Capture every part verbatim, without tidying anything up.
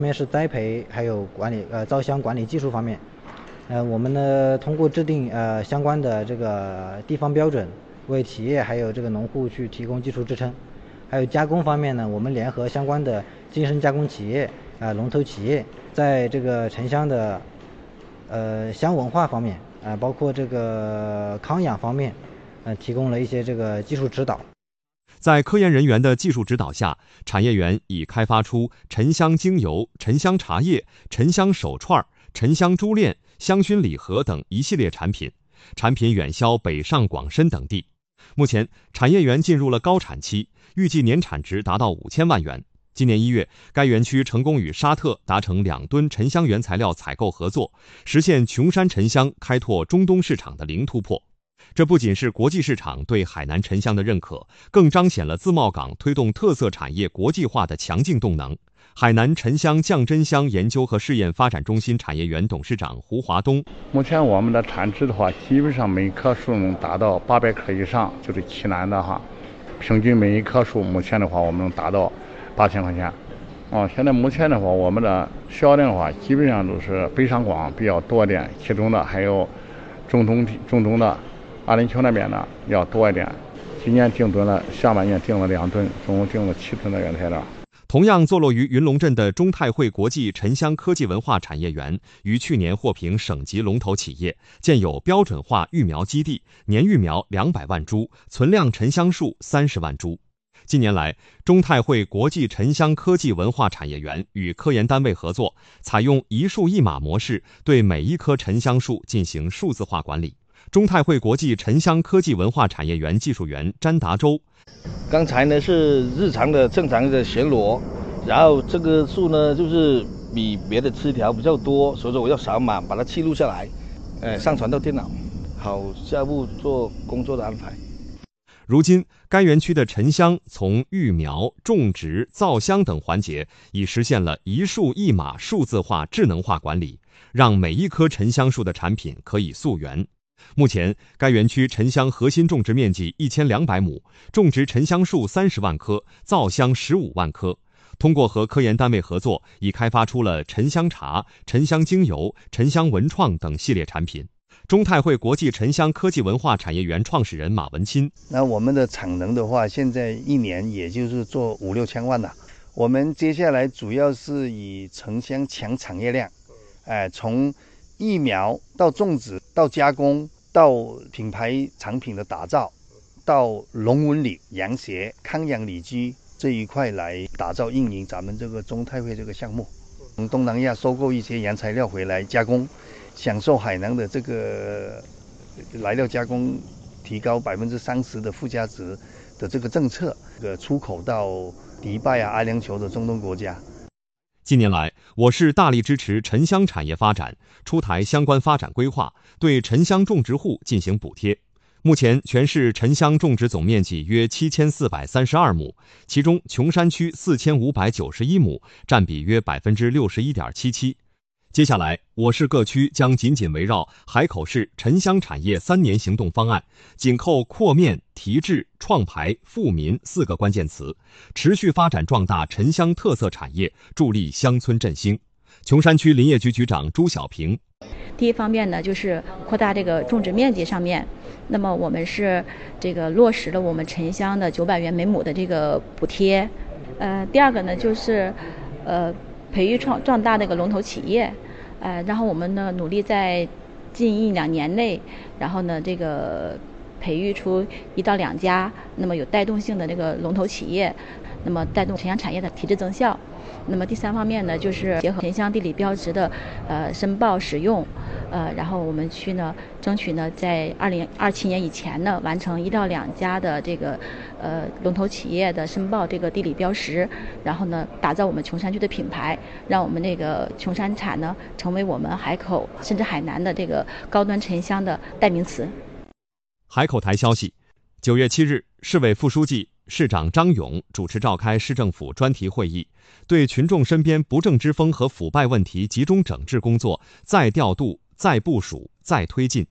面是栽培还有管理呃造箱管理技术方面，呃我们呢通过制定呃相关的这个地方标准，为企业还有这个农户去提供技术支撑。还有加工方面呢，我们联合相关的精深加工企业啊、呃、龙头企业，在这个沉香的呃香文化方面啊、呃，包括这个康养方面，呃提供了一些这个技术指导。 在科研人员的技术指导下，产业园已开发出沉香精油、沉香茶叶、沉香手串、沉香珠链、香薰礼盒等一系列产品，产品远销北上广深等地。目前，产业园进入了高产期，预计年产值达到五千万元。今年一月，该园区成功与沙特达成两吨沉香原材料采购合作，实现琼山沉香开拓中东市场的零突破。这不仅是国际市场对海南沉香的认可，更彰显了自贸港推动特色产业国际化的强劲动能。海南沉香降真香研究和试验发展中心产业园董事长胡华东： 目前我们的产值的话，基本上每棵树能达到八百克以上，就是奇楠的哈，平均每一棵树目前的话，我们能达到八千块钱。哦，现在目前的话，我们的销量的话，基本上都是北上广比较多点，其中的还有中东中东的阿联酋那边的要多一点。今年定吨了，下半年定了两吨，总共定了七吨的原材料。 同样坐落于云龙镇的中泰汇国际沉香科技文化产业园，于去年获评省级龙头企业，建有标准化育苗基地，年育苗两百万株，存量沉香树三十万株。近年来，中泰汇国际沉香科技文化产业园与科研单位合作，采用一树一码模式，对每一棵沉香树进行数字化管理。中泰汇国际沉香科技文化产业园技术员詹达洲： 刚才呢是日常的正常的旋螺，然后这个树呢就是比别的枝条比较多，所以说我要扫码把它记录下来，呃，上传到电脑，好下一步做工作的安排。 如今，该园区的沉香从育苗、种植、造香等环节，已实现了一树一码数字化、智能化管理，让每一棵沉香树的产品可以溯源。目前，该园区沉香核心种植面积一千两百亩，种植沉香树三十万棵，造香十五万棵。通过和科研单位合作，已开发出了沉香茶、沉香精油、沉香文创等系列产品。中泰汇国际沉香科技文化产业园创始人马文钦： 那我们的产能的话，现在一年也就是做五六千万了。我们接下来主要是以沉香强产业链，哎、呃，从育苗到种植到加工到品牌产品的打造，到龙纹理、羊鞋、康养理居这一块来打造运营咱们这个中泰汇这个项目。从东南亚收购一些原材料回来加工，享受海南的这个来料加工提高百分之三十的附加值的这个政策，这个出口到迪拜啊、阿联酋的中东国家。 近年来，我市大力支持沉香产业发展，出台相关发展规划，对沉香种植户进行补贴。目前，全市沉香种植总面积约七千四百三十二亩，其中琼山区四千五百九十一亩，占比约百分之六十一点七七。接下来，我市各区将紧紧围绕海口市沉香产业三年行动方案，紧扣扩面、提质、创牌、富民四个关键词，持续发展壮大沉香特色产业，助力乡村振兴。琼山区林业局局长朱小平： 第一方面呢，就是扩大这个种植面积上面，那么我们是这个落实了我们沉香的九百元每亩的这个补贴。呃，第二个呢，就是呃培育创壮大那个龙头企业，呃，然后我们呢努力在近一两年内，然后呢这个培育出一到两家那么有带动性的这个龙头企业，那么带动沉香产业的提质增效。那么第三方面呢，就是结合沉香地理标志的呃申报使用，呃，然后我们区呢争取呢在二零二七年以前呢完成一到两家的这个呃龙头企业的申报这个地理标识，然后呢打造我们琼山区的品牌，让我们那个琼山产呢成为我们海口甚至海南的这个高端沉香的代名词。 海口台消息，九月七日，市委副书记、市长张勇主持召开市政府专题会议，对群众身边不正之风和腐败问题集中整治工作再调度、再部署、再推进。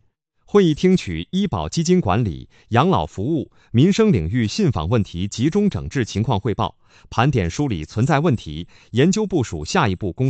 会议听取医保基金管理、养老服务、民生领域信访问题集中整治情况汇报，盘点梳理存在问题，研究部署下一步工